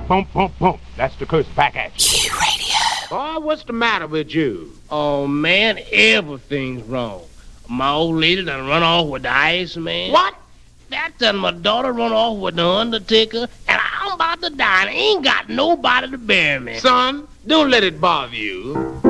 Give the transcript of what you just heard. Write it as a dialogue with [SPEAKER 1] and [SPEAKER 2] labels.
[SPEAKER 1] Bump, bump, bump. That's the curse back at you.
[SPEAKER 2] Q-Radio.
[SPEAKER 3] Boy, what's the matter with you?
[SPEAKER 2] Oh, man, everything's wrong. My old lady done run off with the Iceman.
[SPEAKER 3] What?
[SPEAKER 2] That done my daughter run off with the Undertaker, and I'm about to die, and I ain't got nobody to bury me.
[SPEAKER 3] Son, don't let it bother you.